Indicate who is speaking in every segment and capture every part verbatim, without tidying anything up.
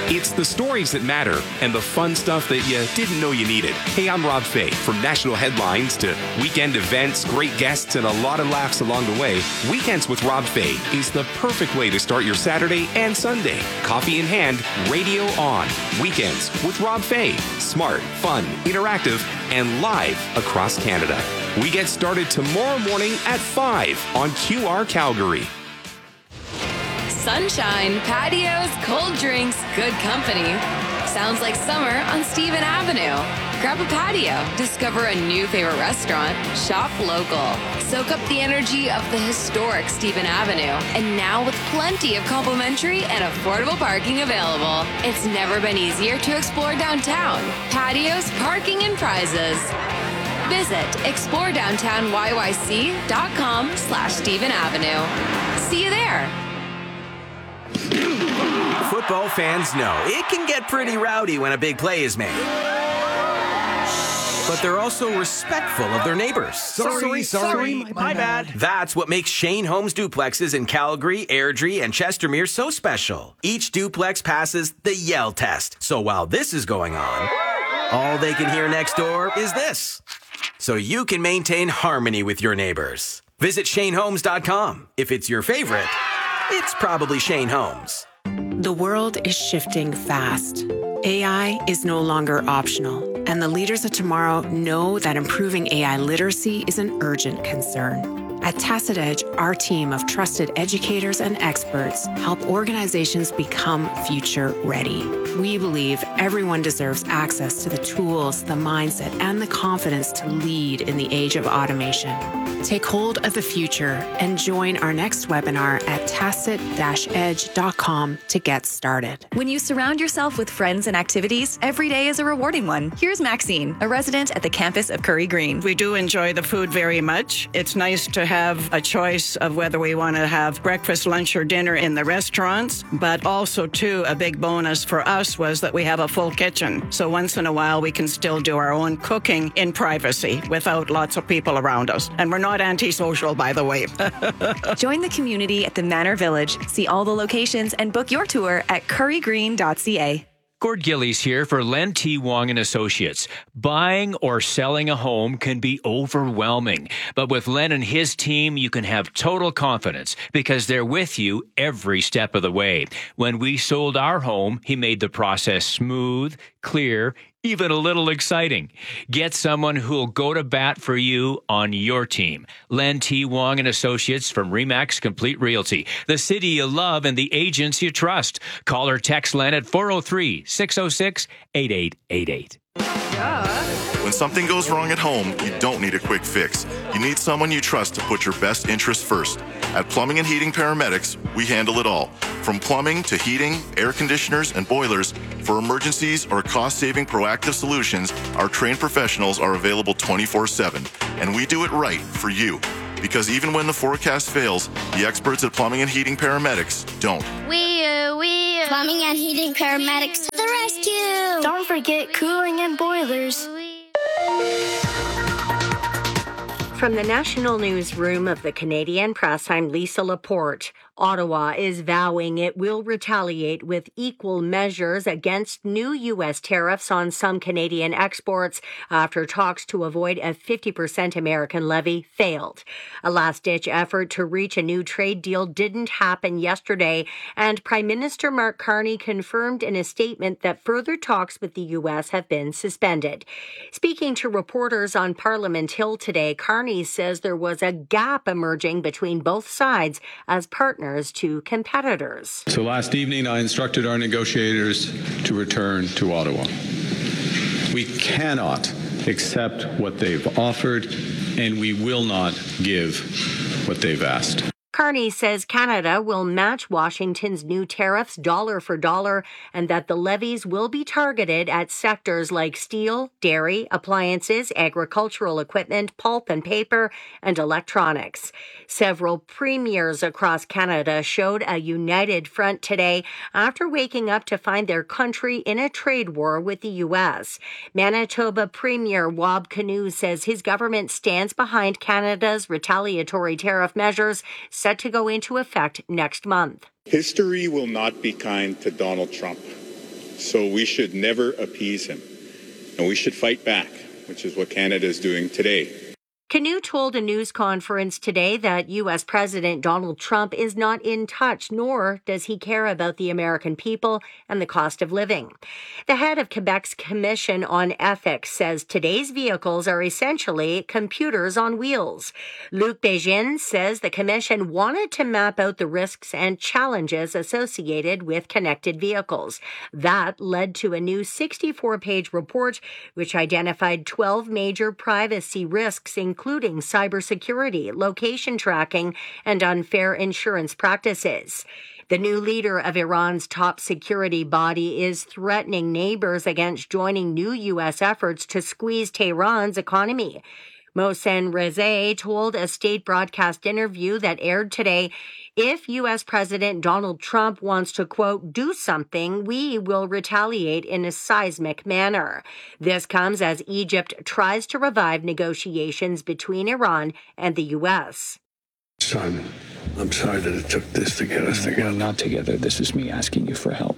Speaker 1: It's the stories that matter and the fun stuff that you didn't know you needed. Hey, I'm Rob Fay. From national headlines to weekend events, great guests, and a lot of laughs along the way, Weekends with Rob Fay is the perfect way to start your Saturday and Sunday. Coffee in hand, radio on. Weekends with Rob Fay. Smart, fun, interactive, and live across Canada. We get started tomorrow morning at five on Q R Calgary.
Speaker 2: Sunshine, patios, cold drinks, good company. Sounds like summer on Stephen Avenue. Grab a patio, discover a new favorite restaurant, shop local. Soak up the energy of the historic Stephen Avenue. And now with plenty of complimentary and affordable parking available. It's never been easier to explore downtown. Patios, parking, and prizes. Visit explore downtown y y c dot com slash Stephen Avenue. See you there.
Speaker 3: Football fans know it can get pretty rowdy when a big play is made. But they're also respectful of their neighbors.
Speaker 4: Sorry, sorry, sorry my, my bad.
Speaker 3: That's what makes Shane Homes duplexes in Calgary, Airdrie, and Chestermere so special. Each duplex passes the yell test. So while this is going on, all they can hear next door is this. So you can maintain harmony with your neighbors. Visit Shane Homes dot com. If it's your favorite, it's probably Shane Homes.
Speaker 5: The world is shifting fast. A I is no longer optional, and the leaders of tomorrow know that improving A I literacy is an urgent concern. At Tacit Edge, our team of trusted educators and experts help organizations become future ready. We believe everyone deserves access to the tools, the mindset, and the confidence to lead in the age of automation. Take hold of the future and join our next webinar at tacit dash edge dot com to get started.
Speaker 6: When you surround yourself with friends and activities, every day is a rewarding one. Here's Maxine, a resident at the campus of Curry Green.
Speaker 7: We do enjoy the food very much. It's nice to have a choice of whether we want to have breakfast, lunch, or dinner in the restaurants, but also, too, a big bonus for us was that we have a full kitchen. So once in a while, we can still do our own cooking in privacy without lots of people around us. And we're not antisocial, by the way.
Speaker 6: Join the community at the Manor Village. See all the locations and book your tour at curry green dot c a.
Speaker 8: Gord Gillies here for Len T. Wong and Associates. Buying or selling a home can be overwhelming, but with Len and his team, you can have total confidence because they're with you every step of the way. When we sold our home, he made the process smooth, clear, even a little exciting. Get someone who'll go to bat for you on your team. Len T. Wong and Associates from Remax Complete Realty. The city you love and the agents you trust. Call or text Len at four oh three, six oh six, eight eight eight eight.
Speaker 9: When something goes wrong at home, you don't need a quick fix. You need someone you trust to put your best interests first. At Plumbing and Heating Paramedics, we handle it all. From plumbing to heating, air conditioners, and boilers, for emergencies or cost-saving proactive solutions, our trained professionals are available twenty-four seven. And we do it right for you. Because even when the forecast fails, the experts at Plumbing and Heating Paramedics don't.
Speaker 10: We, uh, we, uh, Plumbing and Heating Paramedics to the rescue!
Speaker 11: Don't forget cooling and boilers.
Speaker 12: From the National Newsroom of the Canadian Press, I'm Lisa Laporte. Ottawa is vowing it will retaliate with equal measures against new U S tariffs on some Canadian exports after talks to avoid a fifty percent American levy failed. A last-ditch effort to reach a new trade deal didn't happen yesterday, and Prime Minister Mark Carney confirmed in a statement that further talks with the U S have been suspended. Speaking to reporters on Parliament Hill today, Carney says there was a gap emerging between both sides as partners to competitors.
Speaker 13: So last evening, I instructed our negotiators to return to Ottawa. We cannot accept what they've offered, and we will not give what they've asked.
Speaker 12: Carney says Canada will match Washington's new tariffs dollar for dollar and that the levies will be targeted at sectors like steel, dairy, appliances, agricultural equipment, pulp and paper, and electronics. Several premiers across Canada showed a united front today after waking up to find their country in a trade war with the U S. Manitoba Premier Wab Kinew says his government stands behind Canada's retaliatory tariff measures set to go into effect next month.
Speaker 14: History will not be kind to Donald Trump. So we should never appease him. And we should fight back, which is what Canada is doing today.
Speaker 12: Canute told a news conference today that U S. President Donald Trump is not in touch, nor does he care about the American people and the cost of living. The head of Quebec's Commission on Ethics says today's vehicles are essentially computers on wheels. Luc Bégin says the commission wanted to map out the risks and challenges associated with connected vehicles. That led to a new sixty-four page report, which identified twelve major privacy risks, including including cybersecurity, location tracking, and unfair insurance practices. The new leader of Iran's top security body is threatening neighbors against joining new U S efforts to squeeze Tehran's economy. Mohsen Rezai told a state broadcast interview that aired today, if U S. President Donald Trump wants to, quote, do something, we will retaliate in a seismic manner. This comes as Egypt tries to revive negotiations between Iran and the U S.
Speaker 15: Son, I'm sorry that it took this to get us together.
Speaker 16: We're not together. This is me asking you for help.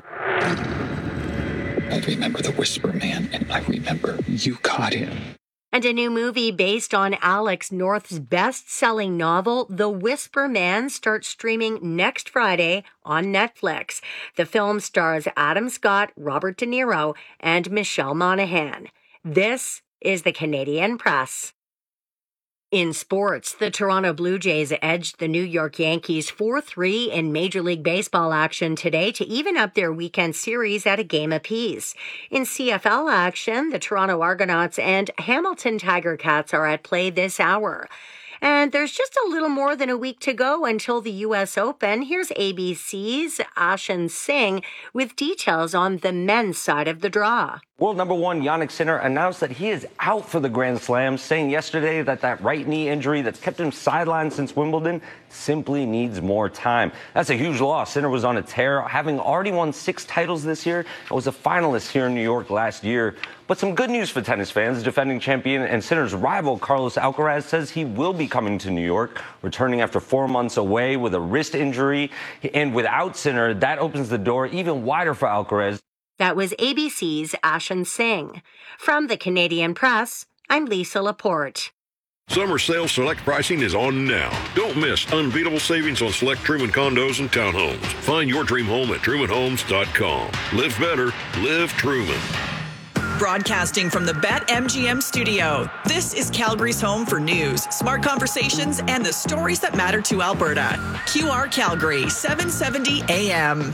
Speaker 16: I remember the Whisper Man, and I remember you caught him.
Speaker 12: And a new movie based on Alex North's best-selling novel, The Whisper Man, starts streaming next Friday on Netflix. The film stars Adam Scott, Robert De Niro, and Michelle Monaghan. This is the Canadian Press. In sports, the Toronto Blue Jays edged the New York Yankees four three in Major League Baseball action today to even up their weekend series at a game apiece. In C F L action, the Toronto Argonauts and Hamilton Tiger Cats are at play this hour. And there's just a little more than a week to go until the U S Open. Here's A B C's Ashan Singh with details on the men's side of the draw.
Speaker 17: World number one Jannik Sinner announced that he is out for the Grand Slam, saying yesterday that that right knee injury that's kept him sidelined since Wimbledon simply needs more time. That's a huge loss. Sinner was on a tear, having already won six titles this year and was a finalist here in New York last year. But some good news for tennis fans. Defending champion and Sinner's rival Carlos Alcaraz says he will be coming to New York, returning after four months away with a wrist injury. And without Sinner, that opens the door even wider for Alcaraz.
Speaker 12: That was A B C's Ashan Singh. From the Canadian Press, I'm Lisa Laporte.
Speaker 18: Summer sale select pricing is on now. Don't miss unbeatable savings on select Truman condos and townhomes. Find your dream home at truman homes dot com. Live better, live Truman.
Speaker 19: Broadcasting from the BetMGM studio, this is Calgary's home for news, smart conversations, and the stories that matter to Alberta. Q R Calgary, seven seventy A M.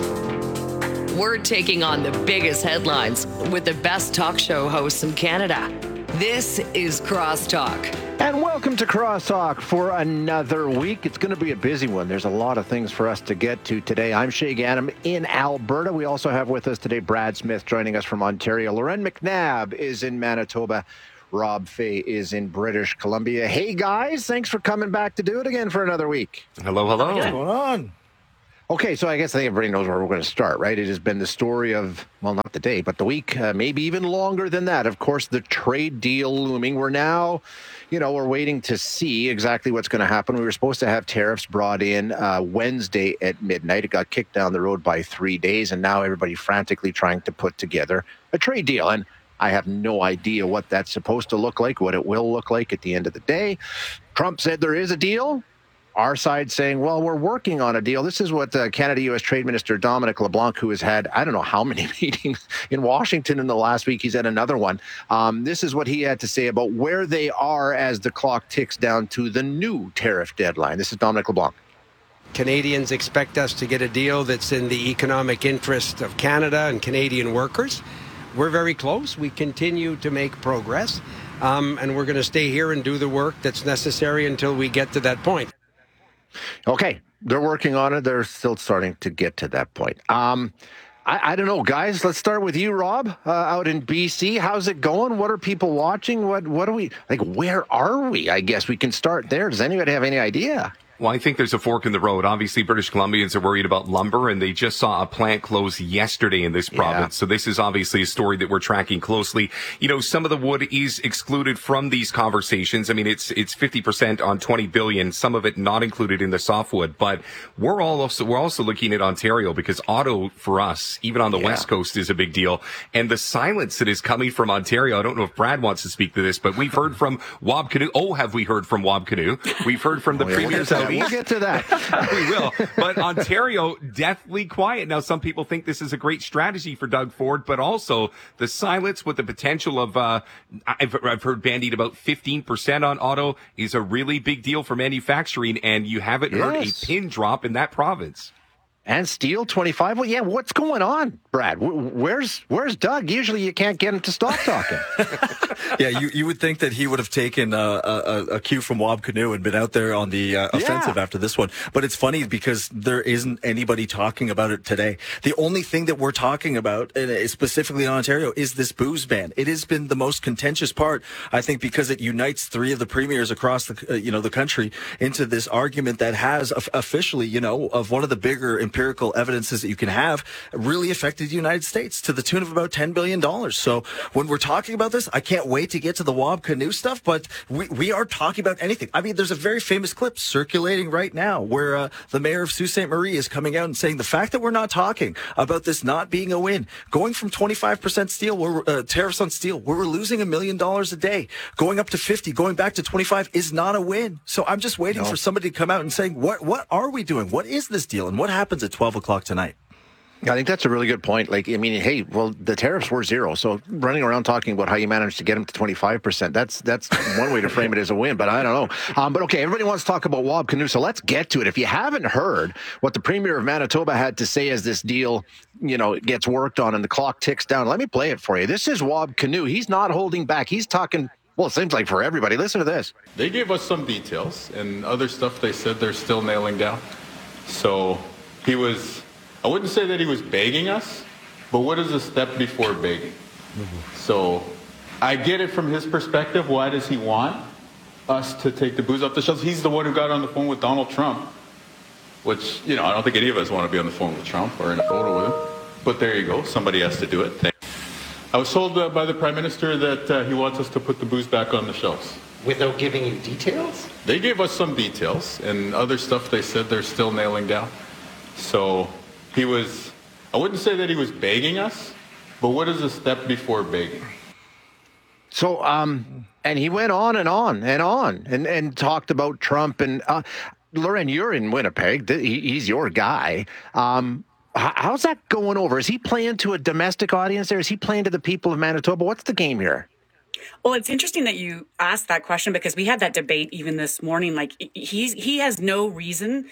Speaker 2: We're taking on the biggest headlines with the best talk show hosts in Canada. This is Crosstalk.
Speaker 4: And welcome to Crosstalk for another week. It's going to be a busy one. There's a lot of things for us to get to today. I'm Shay Ganem in Alberta. We also have with us today Brad Smith joining us from Ontario. Loren McNabb is in Manitoba. Rob Fay is in British Columbia. Hey, guys. Thanks for coming back to do it again for another week.
Speaker 20: Hello, hello.
Speaker 4: What's going on? Okay, so I guess I think everybody knows where we're going to start, right? It has been the story of, well, not the day, but the week, uh, maybe even longer than that. Of course, the trade deal looming. We're now, you know, we're waiting to see exactly what's going to happen. We were supposed to have tariffs brought in uh, Wednesday at midnight. It got kicked down the road by three days, and now everybody frantically trying to put together a trade deal. And I have no idea what that's supposed to look like, what it will look like at the end of the day. Trump said there is a deal. Our side saying, well, we're working on a deal. This is what uh, Canada-U S Trade Minister Dominic LeBlanc, who has had, I don't know how many meetings in Washington in the last week. He's had another one. Um, this is what he had to say about where they are as the clock ticks down to the new tariff deadline. This is Dominic LeBlanc.
Speaker 21: Canadians expect us to get a deal that's in the economic interest of Canada and Canadian workers. We're very close. We continue to make progress, um, and we're going to stay here and do the work that's necessary until we get to that point.
Speaker 4: Okay, they're working on it. They're still starting to get to that point. Um, I, I don't know, guys. Let's start with you, Rob, uh, out in B C. How's it going? What are people watching? What What are we like? Where are we? I guess we can start there. Does anybody have any idea?
Speaker 1: Well, I think there's a fork in the road. Obviously, British Columbians are worried about lumber, and they just saw a plant close yesterday in this province. Yeah. So this is obviously a story that we're tracking closely. You know, some of the wood is excluded from these conversations. I mean, it's it's fifty percent on twenty billion, some of it not included in the softwood. But we're all also, we're also looking at Ontario, because auto for us, even on the yeah. West Coast, is a big deal. And the silence that is coming from Ontario, I don't know if Brad wants to speak to this, but we've heard from Wab Kinew. Oh, have we heard from Wab Kinew? We've heard from the oh, yeah, Premier's
Speaker 4: we'll We'll get to that.
Speaker 1: We will. But Ontario, deathly quiet. Now, some people think this is a great strategy for Doug Ford, but also the silence with the potential of, uh, I've, I've heard bandied about fifteen percent on auto is a really big deal for manufacturing, and you haven't yes. heard a pin drop in that province.
Speaker 4: And steel, twenty-five. Well, yeah, what's going on, Brad? Where's where's Doug? Usually you can't get him to stop talking.
Speaker 20: yeah, you, you would think that he would have taken a, a, a cue from Wab Kinew and been out there on the uh, offensive yeah. after this one. But it's funny because there isn't anybody talking about it today. The only thing that we're talking about, and specifically in Ontario, is this booze ban. It has been the most contentious part, I think, because it unites three of the premiers across the uh, you know the country into this argument that has officially, you know, of one of the bigger empirical evidences that you can have really affected the United States to the tune of about ten billion dollars. So when we're talking about this, I can't wait to get to the Wab Kinew stuff, but we, we are talking about anything. I mean, there's a very famous clip circulating right now where uh, the mayor of Sault Ste. Marie is coming out and saying the fact that we're not talking about this not being a win, going from twenty-five percent steel, we're, uh, tariffs on steel, where we're losing a million dollars a day, going up to fifty, going back to twenty-five is not a win. So I'm just waiting no. for somebody to come out and saying, what, what are we doing? What is this deal? And what happens at twelve o'clock tonight?
Speaker 4: I think that's a really good point. Like, I mean, hey, well, the tariffs were zero. So running around talking about how you managed to get them to twenty-five percent, that's that's one way to frame it as a win, but I don't know. Um, but okay, everybody wants to talk about Wab Kinew, so let's get to it. If you haven't heard what the Premier of Manitoba had to say as this deal, you know, gets worked on and the clock ticks down, let me play it for you. This is Wab Kinew. He's not holding back. He's talking, well, it seems like for everybody. Listen to this.
Speaker 14: They gave us some details, and other stuff they said they're still nailing down. So he was... I wouldn't say that he was begging us, but what is a step before begging? Mm-hmm. So I get it from his perspective. Why does he want us to take the booze off the shelves? He's the one who got on the phone with Donald Trump, which, you know, I don't think any of us want to be on the phone with Trump or in a photo with him. But there you go. Somebody has to do it. Thank you. I was told uh, by the Prime Minister that uh, he wants us to put the booze back on the shelves.
Speaker 22: Without giving you details?
Speaker 14: They gave us some details, and other stuff they said they're still nailing down. So... He was, I wouldn't say that he was begging us, but what is a step before begging?
Speaker 4: So, um, and he went on and on and on and, and talked about Trump. And uh, Lauren, you're in Winnipeg. He, he's your guy. Um, how's that going over? Is he playing to a domestic audience there? Is he playing to the people of Manitoba? What's the game here?
Speaker 23: Well, it's interesting that you asked that question because we had that debate even this morning. Like he's he has no reason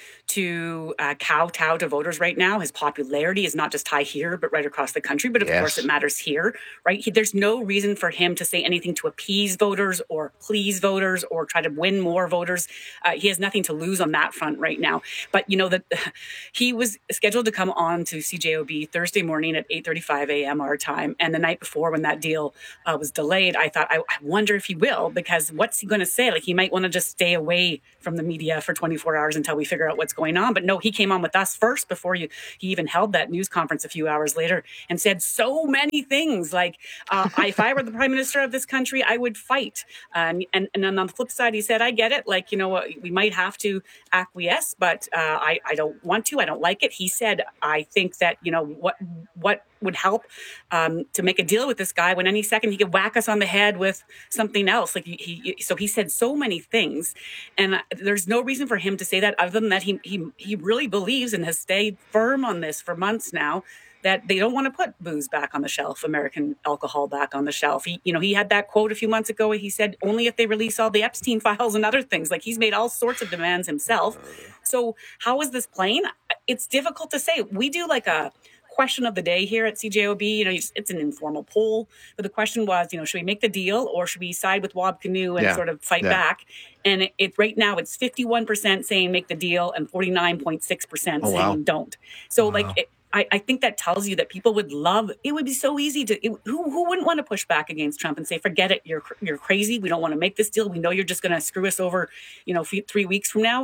Speaker 23: to uh, kowtow to voters right now. His popularity is not just high here, but right across the country. But of yes. course, it matters here, right? He, there's no reason for him to say anything to appease voters or please voters or try to win more voters. Uh, he has nothing to lose on that front right now. But you know that he was scheduled to come on to C J O B Thursday morning at eight thirty-five a.m. our time, and the night before when that deal uh, was delayed, I thought, I, I wonder if he will, because what's he going to say? Like he might want to just stay away from the media for twenty-four hours until we figure out what's going on. But no, he came on with us first before you, he even held that news conference a few hours later and said so many things like, uh, if I were the Prime Minister of this country, I would fight. Um, and, and then on the flip side, he said, I get it. Like, you know, we might have to acquiesce, but uh, I, I don't want to. I don't like it. He said, I think that, you know, what what would help um, to make a deal with this guy when any second he could whack us on the head with something else. Like he, he so he said so many things, and there's no reason for him to say that other than that he he he really believes and has stayed firm on this for months now, that they don't want to put booze back on the shelf, American alcohol back on the shelf. He, you know, he had that quote a few months ago. He said only if they release all the Epstein files and other things. Like he's made all sorts of demands himself. So how is this playing? It's difficult to say. We do like a question of the day here at C J O B. You know, it's, it's an informal poll, but the question was, you know, should we make the deal or should we side with Wab Kinew and yeah. sort of fight yeah. back? And it, it right now it's fifty-one percent saying make the deal and forty-nine point six percent oh, saying wow. don't. So wow. like, it, I, I think that tells you that people would love, it would be so easy to, it, who who wouldn't want to push back against Trump and say, forget it, you're you're crazy. We don't want to make this deal. We know you're just going to screw us over, you know, f- three weeks from now.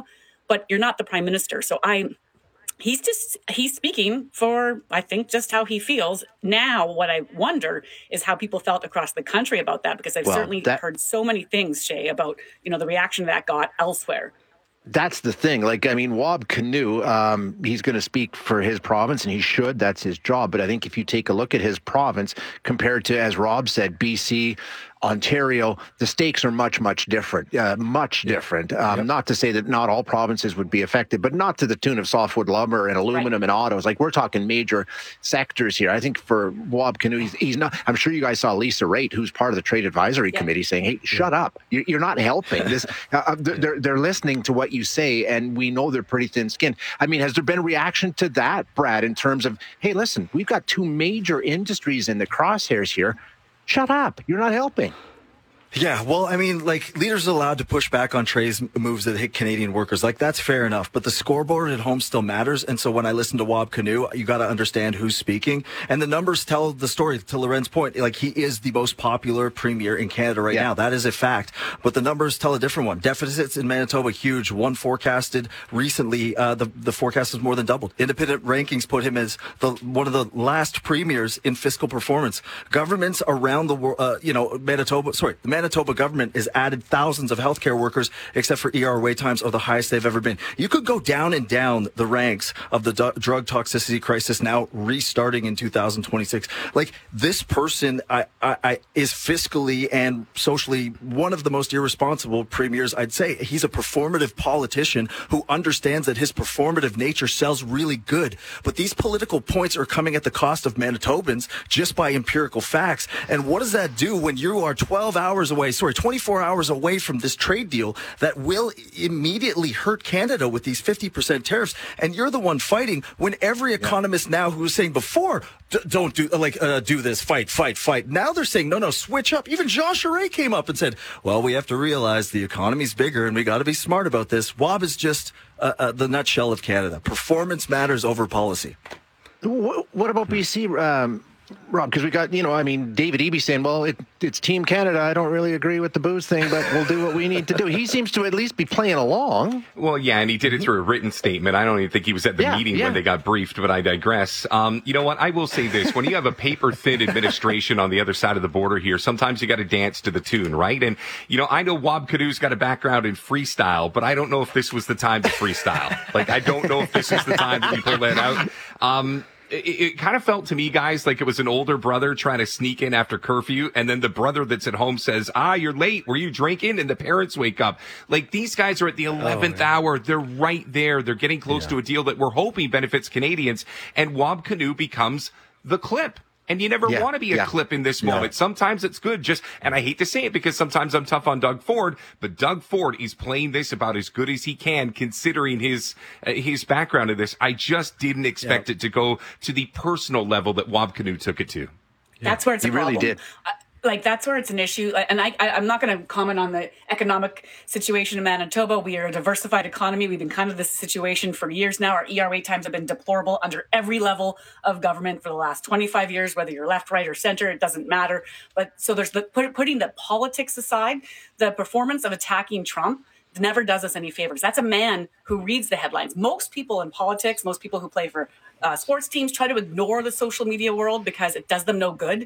Speaker 23: but you're not the prime minister. So I, he's just, he's speaking for, I think, just how he feels. Now, what I wonder is how people felt across the country about that, because I've
Speaker 4: Well,
Speaker 23: certainly
Speaker 4: that-
Speaker 23: heard so many things, Shay, about, you know, the reaction that got elsewhere.
Speaker 4: That's the thing. Like, I mean, Wab Kinew, um, he's going to speak for his province, and he should. That's his job. But I think if you take a look at his province compared to, as Rob said, B C, Ontario, the stakes are much, much different, uh, much different. Um, yep. Not to say that not all provinces would be affected, but not to the tune of softwood lumber and aluminum right. and autos. Like, we're talking major sectors here. I think for Wab Kinew, he's, he's not, I'm sure you guys saw Lisa Raitt, who's part of the Trade Advisory yeah. Committee, saying, hey, shut up. You're, you're not helping. This. Uh, they're, they're listening to what you say, and we know they're pretty thin-skinned. I mean, has there been a reaction to that, Brad, in terms of, hey, listen, we've got two major industries in the crosshairs here. Shut up. You're not helping.
Speaker 20: Yeah, well, I mean, like, leaders are allowed to push back on Trey's moves that hit Canadian workers. Like, that's fair enough. But the scoreboard at home still matters. And so when I listen to Wab Kinew, you got to understand who's speaking. And the numbers tell the story. To Loren's point, like, he is the most popular premier in Canada right yeah. now. That is a fact. But the numbers tell a different one. Deficits in Manitoba, huge. One forecasted recently, uh, the, the forecast has more than doubled. Independent rankings put him as the one of the last premiers in fiscal performance. Governments around the world, uh, you know, Manitoba, sorry, the Manitoba government has added thousands of healthcare workers, except for E R wait times are the highest they've ever been. You could go down and down the ranks of the du- drug toxicity crisis now restarting in two thousand twenty-six. Like, this person I, I, I is fiscally and socially one of the most irresponsible premiers, I'd say. He's a performative politician who understands that his performative nature sells really good. But these political points are coming at the cost of Manitobans just by empirical facts. And what does that do when you are twelve hours away, sorry, twenty-four hours away from this trade deal that will immediately hurt Canada with these fifty percent tariffs? And you're the one fighting when every economist yeah. now who was saying before, D- don't do like uh, do this, fight, fight, fight. Now they're saying, no, no, switch up. Even Jean Charest came up and said, well, we have to realize the economy's bigger and we got to be smart about this. Wab is just uh, uh, the nutshell of Canada. Performance matters over policy.
Speaker 4: What about B C, um, Rob? Because we got, you know, I mean, David Eby saying, well, it, it's Team Canada. I don't really agree with the booze thing, but we'll do what we need to do. He seems to at least be playing along.
Speaker 1: Well, yeah, and he did it through a written statement. I don't even think he was at the
Speaker 4: yeah,
Speaker 1: meeting
Speaker 4: yeah.
Speaker 1: when they got briefed, but I digress. Um, you know what? I will say this. When you have a paper-thin administration on the other side of the border here, sometimes you got to dance to the tune, right? And, you know, I know Wab Kinew's got a background in freestyle, but I don't know if this was the time to freestyle. Like, I don't know if this was the time that you pull that out. Um, It, it kind of felt to me, guys, like it was an older brother trying to sneak in after curfew. And then the brother that's at home says, ah, you're late. Were you drinking? And the parents wake up. Like, these guys are at the eleventh oh, yeah. hour. They're right there. They're getting close yeah. to a deal that we're hoping benefits Canadians. And Wab Kinew becomes the clip. And you never yeah, want to be a yeah. clip in this moment. No. Sometimes it's good. Just, and I hate to say it because sometimes I'm tough on Doug Ford, but Doug Ford is playing this about as good as he can, considering his uh, his background in this. I just didn't expect yeah. it to go to the personal level that Wab Kinew took it to.
Speaker 23: That's where it's
Speaker 4: he
Speaker 23: a problem.
Speaker 4: Really did.
Speaker 23: Uh, Like, that's where it's an issue. And I, I, I'm not going to comment on the economic situation in Manitoba. We are a diversified economy. We've been kind of this situation for years now. Our E R wait times have been deplorable under every level of government for the last twenty-five years, whether you're left, right, or center, it doesn't matter. But so there's the put, putting the politics aside, the performance of attacking Trump never does us any favors. That's a man who reads the headlines. Most people in politics, most people who play for uh, sports teams try to ignore the social media world because it does them no good.